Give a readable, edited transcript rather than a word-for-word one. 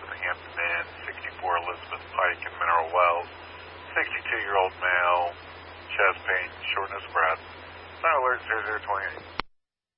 in the Hampton Inn, 64 Elizabeth Pike in Mineral Wells, 62-year-old male, chest pain, shortness of breath. Sign alert 0028.